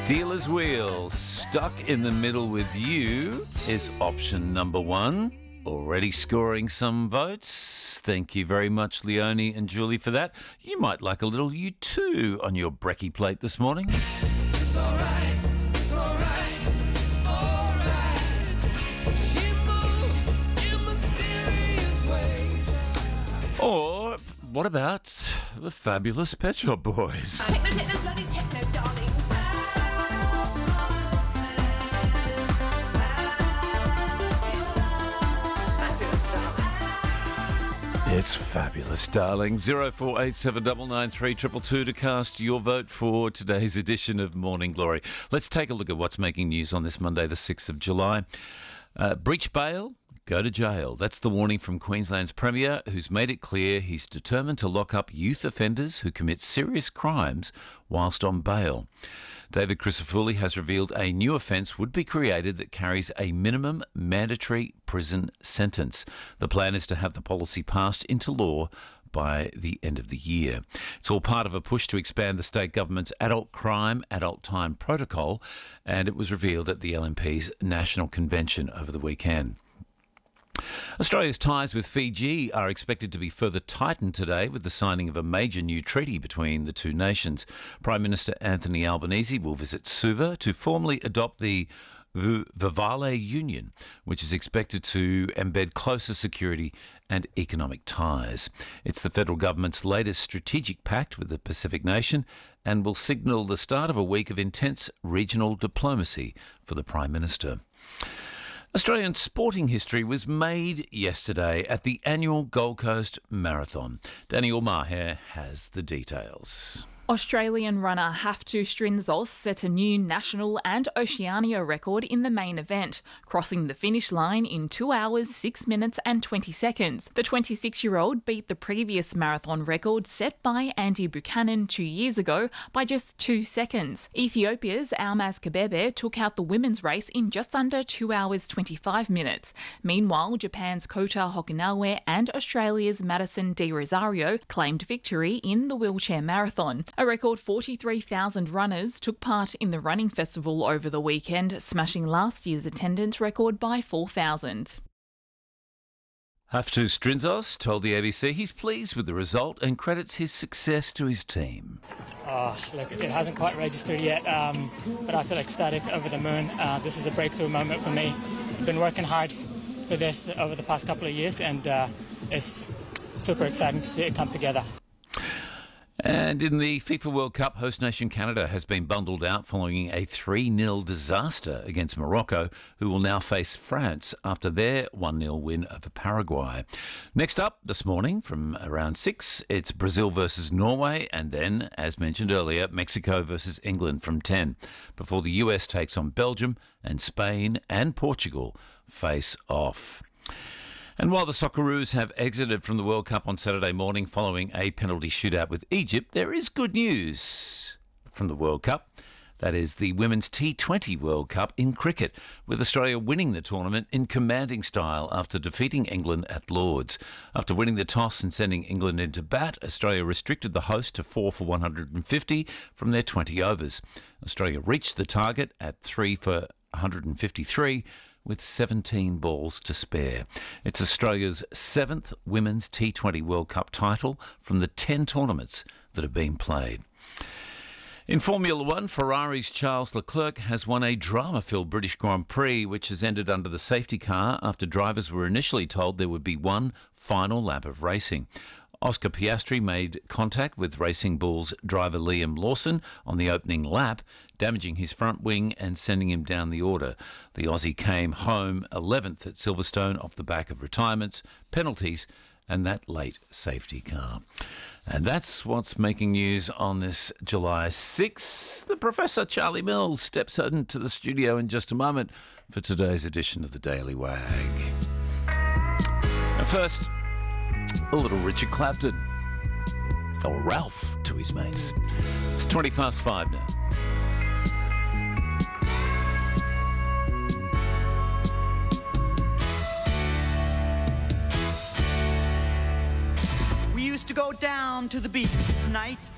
Dealer's Wheel, stuck in the middle with you is option number one. Already scoring some votes. Thank you very much, Leonie and Julie, for that. You might like a little U2 on your brekkie plate this morning. It's alright, it's alright, alright. She moves in mysterious ways. Or what about the fabulous Pet Shop Boys? Techno, techno, bloody techno, darling. It's fabulous, darling. 0487 993 222 to cast your vote for today's edition of Morning Glory. Let's take a look at what's making news on this Monday, the 6th of July. Breach bail, go to jail. That's the warning from Queensland's Premier, who's made it clear he's determined to lock up youth offenders who commit serious crimes whilst on bail. David Crisafulli has revealed a new offence would be created that carries a minimum mandatory prison sentence. The plan is to have the policy passed into law by the end of the year. It's all part of a push to expand the state government's adult crime, adult time protocol, and it was revealed at the LNP's National Convention over the weekend. Australia's ties with Fiji are expected to be further tightened today with the signing of a major new treaty between the two nations. Prime Minister Anthony Albanese will visit Suva to formally adopt the Vivale Union, which is expected to embed closer security and economic ties. It's the federal government's latest strategic pact with the Pacific nation and will signal the start of a week of intense regional diplomacy for the Prime Minister. Australian sporting history was made yesterday at the annual Gold Coast Marathon. Daniel Maher has the details. Australian runner Haftu Strinzos set a new national and Oceania record in the main event, crossing the finish line in 2 hours, 6 minutes and 20 seconds. The 26-year-old beat the previous marathon record set by Andy Buchanan 2 years ago by just 2 seconds. Ethiopia's Almaz Kebebe took out the women's race in just under 2 hours, 25 minutes. Meanwhile, Japan's Kota Hokinawe and Australia's Madison De Rosario claimed victory in the wheelchair marathon. A record 43,000 runners took part in the running festival over the weekend, smashing last year's attendance record by 4,000. Haftu Strinzos told the ABC he's pleased with the result and credits his success to his team. Look, it hasn't quite registered yet, but I feel ecstatic, over the moon. This is a breakthrough moment for me. I've been working hard for this over the past couple of years, and it's super exciting to see it come together. And in the FIFA World Cup, host nation Canada has been bundled out following a 3-0 disaster against Morocco, who will now face France after their 1-0 win over Paraguay. Next up this morning from around 6, it's Brazil versus Norway, and then, as mentioned earlier, Mexico versus England from 10, before the US takes on Belgium and Spain and Portugal face off. And while the Socceroos have exited from the World Cup on Saturday morning following a penalty shootout with Egypt, there is good news from the World Cup. That is the Women's T20 World Cup in cricket, with Australia winning the tournament in commanding style after defeating England at Lords. After winning the toss and sending England into bat, Australia restricted the host to 4 for 150 from their 20 overs. Australia reached the target at 3 for 153, with 17 balls to spare. It's Australia's 7th Women's T20 World Cup title from the 10 tournaments that have been played. In Formula One, Ferrari's Charles Leclerc has won a drama-filled British Grand Prix, which has ended under the safety car after drivers were initially told there would be one final lap of racing. Oscar Piastri made contact with Racing Bull's driver Liam Lawson on the opening lap, damaging his front wing and sending him down the order. The Aussie came home 11th at Silverstone off the back of retirements, penalties and that late safety car. And that's what's making news on this July 6th. The Professor Charlie Mills steps into the studio in just a moment for today's edition of the Daily Wag. And first, a little Richard Clapton, or Ralph to his mates. It's 5:20 now. We used to go down to the beach at night